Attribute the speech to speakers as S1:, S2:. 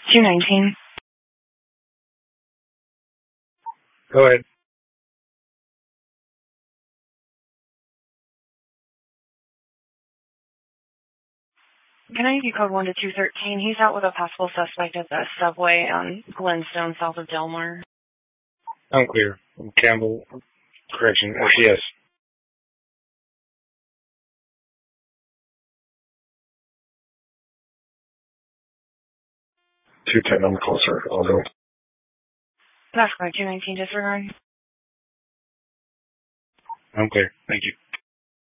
S1: 219.
S2: Go ahead.
S1: Can I give you code 1 to 213? He's out with a possible suspect at the subway on Glenstone, south of Delmar.
S2: Unclear. Campbell, correction, SES. 210, I'm closer. I'll go.
S1: That's correct. 219 disregard.
S2: Unclear. Thank you.